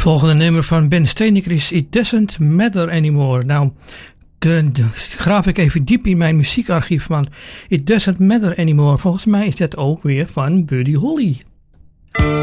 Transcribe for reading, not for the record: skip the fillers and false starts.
volgende nummer van Ben Steeneker is It Doesn't Matter Anymore. Nou, graaf ik even diep in mijn muziekarchief van It Doesn't Matter Anymore. Volgens mij is dat ook weer van Buddy Holly.